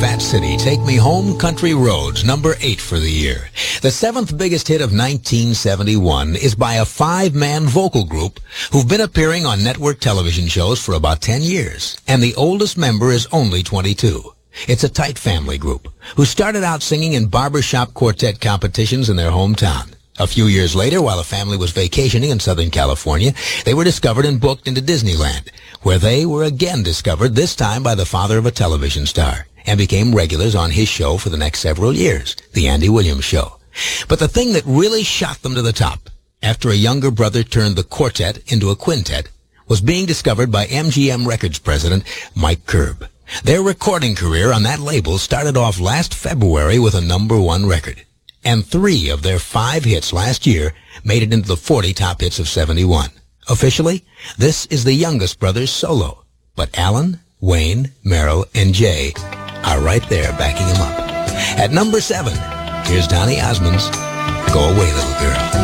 Fat City, Take Me Home, Country Roads, number 8 for the year. The 7th biggest hit of 1971 is by a 5-man vocal group who've been appearing on network television shows for about 10 years, and the oldest member is only 22. It's a tight family group who started out singing in barbershop quartet competitions in their hometown. A few years later, while the family was vacationing in Southern California, they were discovered and booked into Disneyland, where they were again discovered, this time by the father of a television star, and became regulars on his show for the next several years, The Andy Williams Show. But the thing that really shot them to the top, after a younger brother turned the quartet into a quintet, was being discovered by MGM Records president Mike Curb. Their recording career on that label started off last February with a number 1 record. And 3 of their 5 hits last year made it into the 40 top hits of 71. Officially, this is the youngest brother's solo. But Alan, Wayne, Merrill, and Jay are right there backing him up. At number 7, here's Donny Osmond's Go Away, Little Girl.